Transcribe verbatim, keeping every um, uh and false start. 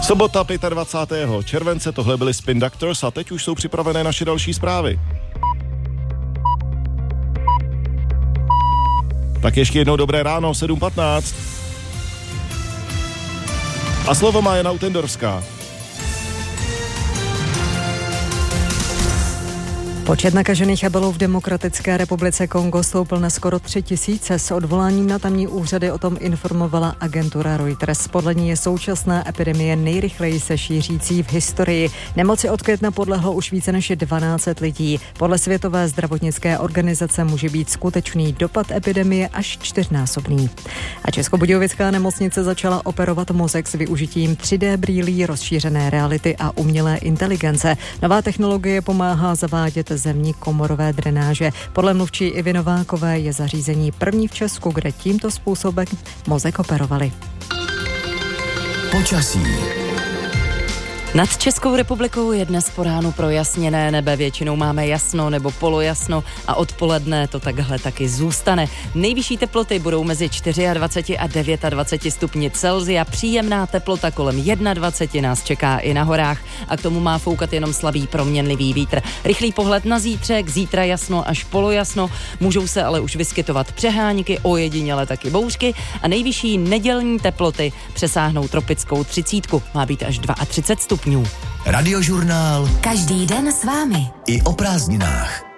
Sobota dvacátého pátého července, tohle byly Spin Doctors a teď už jsou připravené naše další zprávy. Tak ještě jednou dobré ráno, sedm patnáct. A slovo má Jana Utendorská. Počet nakažených ebelou v Demokratické republice Kongo stoupl na skoro tři tisíce. S odvoláním na tamní úřady o tom informovala agentura Reuters. Podle ní je současná epidemie nejrychleji se šířící v historii. Nemoci od května podlehlo už více než dvanáct set lidí. Podle Světové zdravotnické organizace může být skutečný dopad epidemie až čtyřnásobný. A Českobudějovická nemocnice začala operovat mozek s využitím tři dé brýlí, rozšířené reality a umělé inteligence. Nová technologie pomáhá zavádět zemní komorové drenáže. Podle mluvčí Ivy Novákové je zařízení první v Česku, kde tímto způsobem mozek operovali. Počasí. Nad Českou republikou je dnes po ránu projasněné nebe, většinou máme jasno nebo polojasno a odpoledne to takhle taky zůstane. Nejvyšší teploty budou mezi dvacet čtyři a dvacet devět stupni Celsia, příjemná teplota kolem dvacet jedna nás čeká i na horách a k tomu má foukat jenom slabý proměnlivý vítr. Rychlý pohled na zítřek, zítra jasno až polojasno, můžou se ale už vyskytovat přehánky, ojediněle taky bouřky a nejvyšší nedělní teploty přesáhnou tropickou třicítku, má být až třicet dva stupňů. Radiožurnál. Každý den s vámi. I o prázdninách.